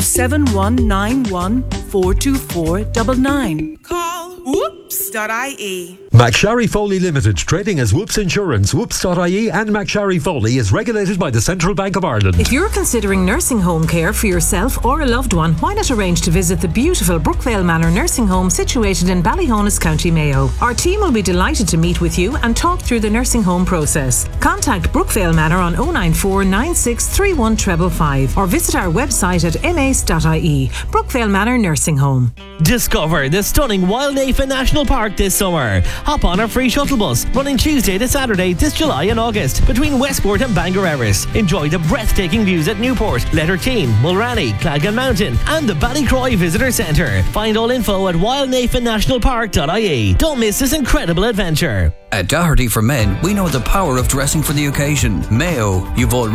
07191 424 99. Call whoops.ie. McSharry Foley Limited, trading as Whoops Insurance, whoops.ie and McSharry Foley is regulated by the Central Bank of Ireland. If you're considering nursing home care for yourself or a loved one, why not arrange to visit the beautiful Brookvale Manor Nursing Home situated in Ballyhonus, County Mayo. Our team will be delighted to meet with you and talk through the nursing home process. Contact Brookvale Manor on 094 9631 555 or visit our website at mace.ie. Brookvale Manor Nursing Home. Discover the stunning Wildnafa National Park this summer. Hop on our free shuttle bus running Tuesday to Saturday this July and August between Westport and Bangor Erris. Enjoy the breathtaking views at Newport, Letterteen, Mulranny, Clagan Mountain and the Ballycroy Visitor Centre. Find all info at wildnafanationalpark.ie. Don't miss this incredible adventure. At Doherty for Men, we know the power of dressing for the occasion. Mayo, you've already